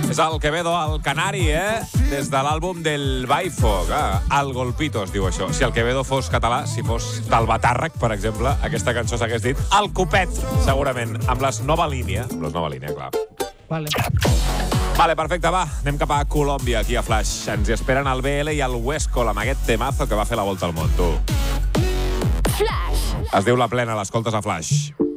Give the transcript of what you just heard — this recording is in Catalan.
És el Quevedo, el canari, des de l'àlbum del Baifo. El Golpito es diu això. Si el Quevedo fos català, si fos del Batàrrec, per exemple, aquesta cançó s'hagués dit El Copet, segurament, amb les Nova Línia. Amb les Nova Línia, clar. Vale, perfecte, va. Anem cap a Colòmbia, aquí a Flash. Ens hi esperen el BL i el Huesco, amb aquest temazo que va fer la volta al món, tu. Flash. Es diu La Plena, l'escoltes a Flash.